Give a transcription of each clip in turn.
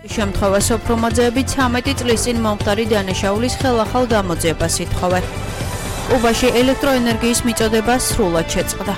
შემთხვევა სოფრომაძეები 13 წლის წინ მომხდარი დანაშაულის ხელახალ გამოძიებას ითხოვენ. უბაში ელექტროენერგიის მიწოდება სრულად შეწყდა.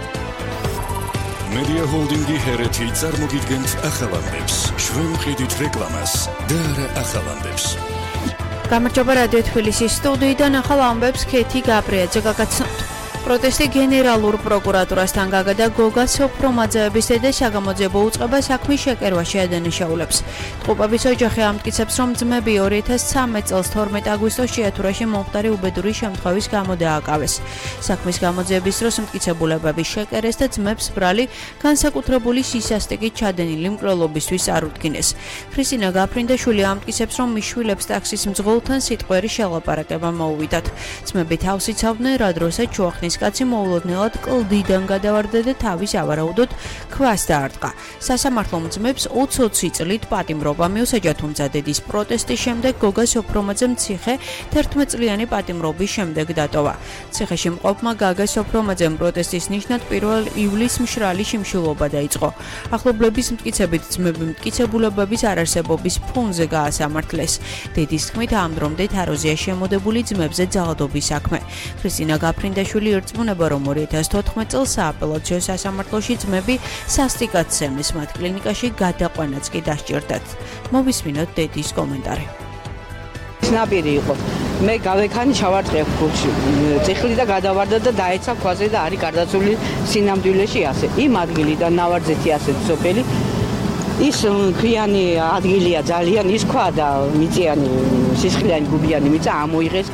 Media Holding-ი ჰერეთი წარმოგიდგენთ ახალ ამბებს, ჩვენ ვყიდით რეკლამას და არა ახალ ამბებს. გამარჯობა რადიო თბილისის სტუდიიდან ახალ ამბებს ქეთი გაბრიაძე გაგაცნობთ. პროტესტი გენერალურ პროკურატურასთან გაგადა გოგა სოფრომაძეების დედა საგამოძიებო უწყება საქმის შეკერვაში ადანაშაულებს. ტყუპების ოჯახი ამტკიცებს, რომ ძმები 2013 წელს 12 აგვისტოს ჭიათურაში მომხდარი უბედური შემთხვევის გამო დააკავეს. საქმის გამოძიების დროს მტკიცებულებები შეკერეს და ძმებს ბრალი განსაკუთრებული სისასტიკით ჩადენილი მკვლელობისთვის არ უდგინეს. ქრისტინა გაფრინდაშვილი ამტკიცებს, რომ მის შვილებს ტაქსის მძღოლთან სიტყვიერი შელაპარაკება მოუვიდათ. ძმები თავს იცავდნენ, რა დროსაც ჩუახნის კაცი მოულოდნელად კლდიდან გადავარდა და თავის ავარაუდოდ ქვას დაარტყა. სასამართლომ ძმებს 20 წლით პატიმრობა მიუსაჯა, თუმცა დედის პროტესტის შემდეგ გოგა სოფრომაძემ ციხე 11 წლიანი პატიმრობის შემდეგ დატოვა. ციხეში მყოფმა გაგა სოფრომაძემ პროტესტის ნიშნად 1 ივლისს მშრალი შიმშილობა დაიწყო. ახლობლების მტკიცებით ძმები მტკიცებულებების არარსებობის ფონზე გაასამართლეს. დედის თქმით, ამ დრომდე თაროზეა შემოდებული ძმებზე ძალადობის საქმე. ქრისტინა გაფრინდაშვილი ირწმუნება, რომ 2014 წელს სააპელაციო სასამართლოში ძმები სასტიკად სცემეს, მათ კლინიკაში გადაყვანაც კი დასჭირდათ. მოვისმინოთ დედის კომენტარი. ნაპირი იყო. მე გავექანი ჩავარწყე გულში. წიხლი და გადავარდა და დაეცა ქვაზე და არის გარდაცვლილი სინამდვილეში ასე. იმ ადგილიდან ნავარძეთი ასე სოფელი. ის ქვიანი ადგილია ძალიან, ის ქვა და მიწიანი, სისხლიანი გუბიანი მიწა ამოიღეს.